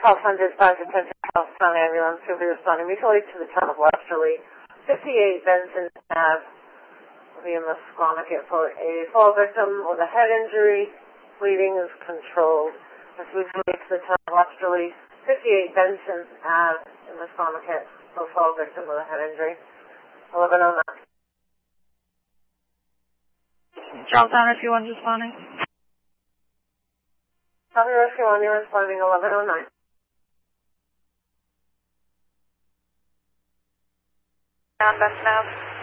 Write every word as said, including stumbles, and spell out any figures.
Health Hundred five to ten Health County Ambulance will be responding mutually to the town of Westerly, fifty-eight Benson Ave, will be in the Squamicut for a fall victim with a head injury. Bleeding is controlled. This will be to the town of Westerly, fifty-eight Benson Ave, in the Squamicut for a fall victim with a head injury. eleven oh nine. Charlestown Rescue one responding. County Rescue one, you're responding eleven oh nine. Down Benson Ave.